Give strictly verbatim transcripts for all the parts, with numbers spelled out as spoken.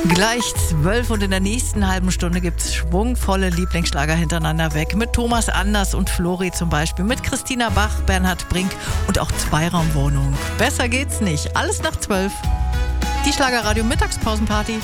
Gleich zwölf und in der nächsten halben Stunde gibt es schwungvolle Lieblingsschlager hintereinander weg. Mit Thomas Anders und Flori zum Beispiel, mit Christina Bach, Bernhard Brink und auch Zweiraumwohnung. Besser geht's nicht. Alles nach zwölf. Die Schlagerradio Mittagspausenparty.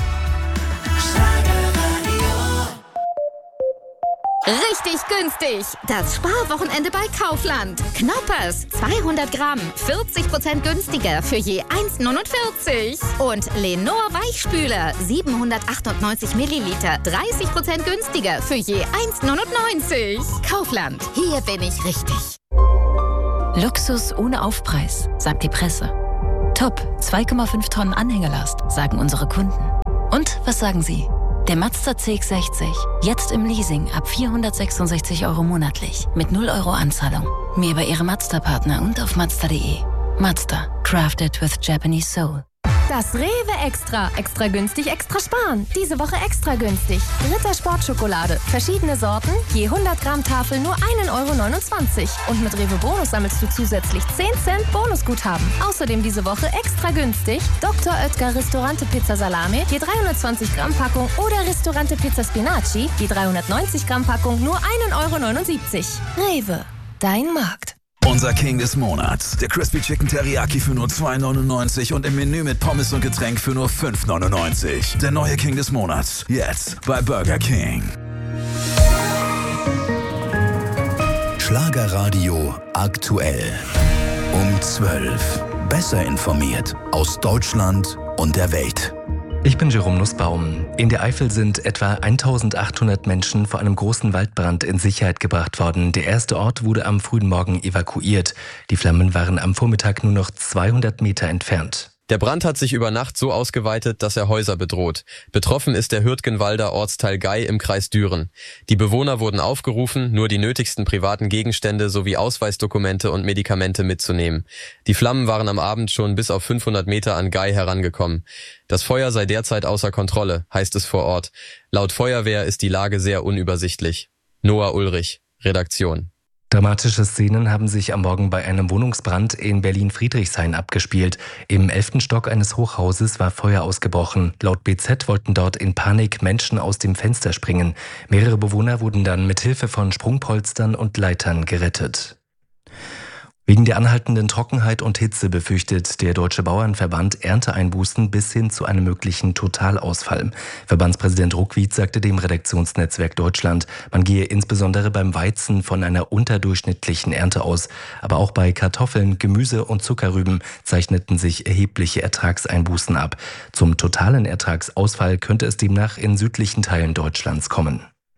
Richtig günstig. Das Sparwochenende bei Kaufland. Knoppers, zweihundert Gramm, vierzig Prozent günstiger für je eins neunundvierzig. Und Lenor Weichspüler, siebenhundertachtundneunzig Milliliter, dreißig Prozent günstiger für je eins neunundneunzig. Kaufland, hier bin ich richtig. Luxus ohne Aufpreis, sagt die Presse. Top, zwei Komma fünf Tonnen Anhängerlast, sagen unsere Kunden. Und was sagen Sie? Der Mazda C X sechzig, jetzt im Leasing ab vierhundertsechsundsechzig Euro monatlich, mit null Euro Anzahlung. Mehr bei Ihrem Mazda-Partner und auf mazda punkt de. Mazda, crafted with Japanese soul. Das Rewe Extra. Extra günstig, extra sparen. Diese Woche extra günstig. Ritter Sportschokolade. Verschiedene Sorten. Je hundert Gramm Tafel nur ein Euro neunundzwanzig. Und mit Rewe Bonus sammelst du zusätzlich zehn Cent Bonusguthaben. Außerdem diese Woche extra günstig. Doktor Oetker Ristorante Pizza Salami. Je dreihundertzwanzig Gramm Packung. Oder Ristorante Pizza Spinaci. Je dreihundertneunzig Gramm Packung nur ein Euro neunundsiebzig. Rewe. Dein Markt. Unser King des Monats. Der Crispy Chicken Teriyaki für nur zwei neunundneunzig und im Menü mit Pommes und Getränk für nur fünf neunundneunzig. Der neue King des Monats. Jetzt bei Burger King. Schlagerradio aktuell. Um zwölf. Besser informiert aus Deutschland und der Welt. Ich bin Jerome Nussbaum. In der Eifel sind etwa eintausendachthundert Menschen vor einem großen Waldbrand in Sicherheit gebracht worden. Der erste Ort wurde am frühen Morgen evakuiert. Die Flammen waren am Vormittag nur noch zweihundert Meter entfernt. Der Brand hat sich über Nacht so ausgeweitet, dass er Häuser bedroht. Betroffen ist der Hürtgenwalder Ortsteil Gei im Kreis Düren. Die Bewohner wurden aufgerufen, nur die nötigsten privaten Gegenstände sowie Ausweisdokumente und Medikamente mitzunehmen. Die Flammen waren am Abend schon bis auf fünfhundert Meter an Gei herangekommen. Das Feuer sei derzeit außer Kontrolle, heißt es vor Ort. Laut Feuerwehr ist die Lage sehr unübersichtlich. Noah Ulrich, Redaktion. Dramatische Szenen haben sich am Morgen bei einem Wohnungsbrand in Berlin-Friedrichshain abgespielt. Im elften Stock eines Hochhauses war Feuer ausgebrochen. Laut B Z wollten dort in Panik Menschen aus dem Fenster springen. Mehrere Bewohner wurden dann mit Hilfe von Sprungpolstern und Leitern gerettet. Wegen der anhaltenden Trockenheit und Hitze befürchtet der Deutsche Bauernverband Ernteeinbußen bis hin zu einem möglichen Totalausfall. Verbandspräsident Ruckwied sagte dem Redaktionsnetzwerk Deutschland, man gehe insbesondere beim Weizen von einer unterdurchschnittlichen Ernte aus. Aber auch bei Kartoffeln, Gemüse und Zuckerrüben zeichneten sich erhebliche Ertragseinbußen ab. Zum totalen Ertragsausfall könnte es demnach in südlichen Teilen Deutschlands kommen.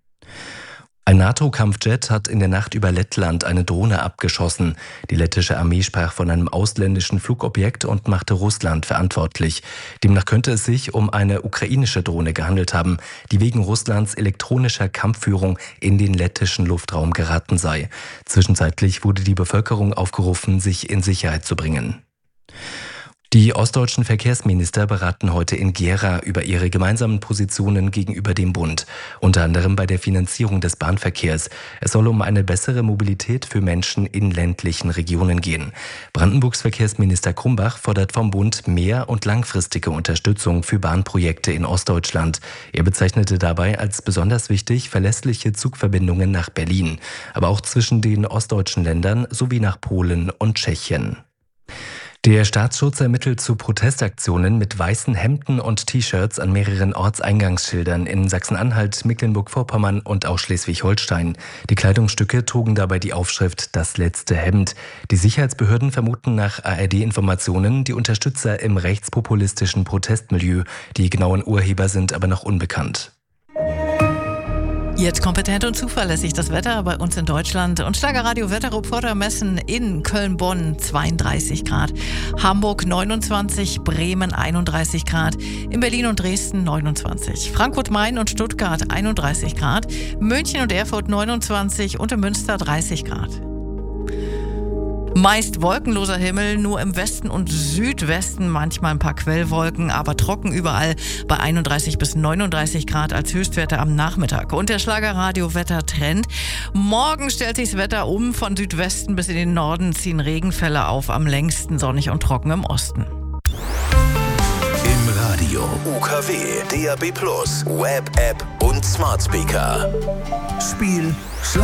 Ein NATO-Kampfjet hat in der Nacht über Lettland eine Drohne abgeschossen. Die lettische Armee sprach von einem ausländischen Flugobjekt und machte Russland verantwortlich. Demnach könnte es sich um eine ukrainische Drohne gehandelt haben, die wegen Russlands elektronischer Kampfführung in den lettischen Luftraum geraten sei. Zwischenzeitlich wurde die Bevölkerung aufgerufen, sich in Sicherheit zu bringen. Die ostdeutschen Verkehrsminister beraten heute in Gera über ihre gemeinsamen Positionen gegenüber dem Bund, unter anderem bei der Finanzierung des Bahnverkehrs. Es soll um eine bessere Mobilität für Menschen in ländlichen Regionen gehen. Brandenburgs Verkehrsminister Krumbach fordert vom Bund mehr und langfristige Unterstützung für Bahnprojekte in Ostdeutschland. Er bezeichnete dabei als besonders wichtig verlässliche Zugverbindungen nach Berlin, aber auch zwischen den ostdeutschen Ländern sowie nach Polen und Tschechien. Der Staatsschutz ermittelt zu Protestaktionen mit weißen Hemden und T-Shirts an mehreren Ortseingangsschildern in Sachsen-Anhalt, Mecklenburg-Vorpommern und auch Schleswig-Holstein. Die Kleidungsstücke trugen dabei die Aufschrift »Das letzte Hemd«. Die Sicherheitsbehörden vermuten nach A R D-Informationen die Unterstützer im rechtspopulistischen Protestmilieu. Die genauen Urheber sind aber noch unbekannt. Jetzt kompetent und zuverlässig das Wetter bei uns in Deutschland. Und Schlagerradio Wetterreporter messen in Köln-Bonn zweiunddreißig Grad, Hamburg neunundzwanzig, Bremen einunddreißig Grad, in Berlin und Dresden neunundzwanzig, Frankfurt-Main und Stuttgart einunddreißig Grad, München und Erfurt neunundzwanzig und in Münster dreißig Grad. Meist wolkenloser Himmel, nur im Westen und Südwesten manchmal ein paar Quellwolken, aber trocken überall bei einunddreißig bis neununddreißig Grad als Höchstwerte am Nachmittag. Und der Schlagerradio-Wettertrend. Morgen stellt sich das Wetter um, von Südwesten bis in den Norden ziehen Regenfälle auf, am längsten sonnig und trocken im Osten. Im Radio Radio, U K W, D A B plus, Web, App und Smart Speaker. Spiel, Schlag